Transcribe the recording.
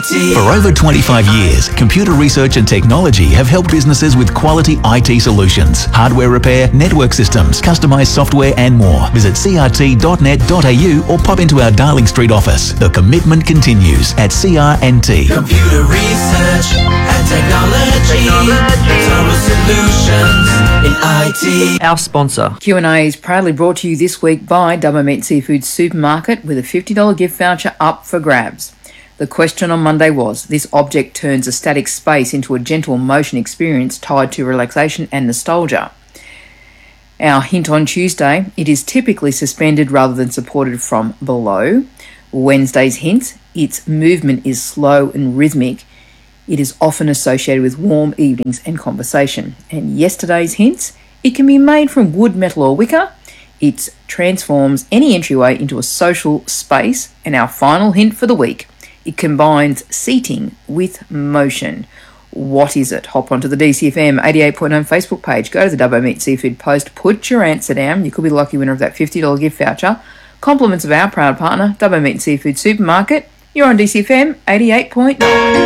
IT. For over 25 years, computer research and technology have helped businesses with quality IT solutions, hardware repair, network systems, customized software and more. Visit crt.net.au or pop into our Darling Street office. The commitment continues at CRNT. Computer research and technology. Total solutions in IT. Our sponsor. Q&A is proudly brought to you this week by Dubbo Meat Seafood Supermarket with a $50 gift voucher up for grabs. The question on Monday was, this object turns a static space into a gentle motion experience tied to relaxation and nostalgia. Our hint on Tuesday, it is typically suspended rather than supported from below. Wednesday's hint, its movement is slow and rhythmic. It is often associated with warm evenings and conversation. And yesterday's hints, it can be made from wood, metal or wicker. It transforms any entryway into a social space. And our final hint for the week, it combines seating with motion. What is it? Hop onto the DCFM 88.9 Facebook page, go to the Dubbo Meat Seafood post, put your answer down. You could be the lucky winner of that $50 gift voucher. Compliments of our proud partner, Dubbo Meat Seafood Supermarket. You're on DCFM 88.9.